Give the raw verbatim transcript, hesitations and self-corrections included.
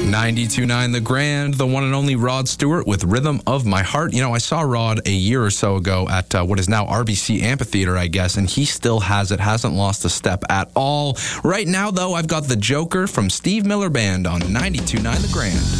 ninety-two point nine The Grand, the one and only Rod Stewart with Rhythm of My Heart. You know, I saw Rod a year or so ago at uh, what is now R B C Amphitheater, I guess, and he still has it, hasn't lost a step at all. Right now, though, I've got The Joker from Steve Miller Band on ninety-two point nine The Grand.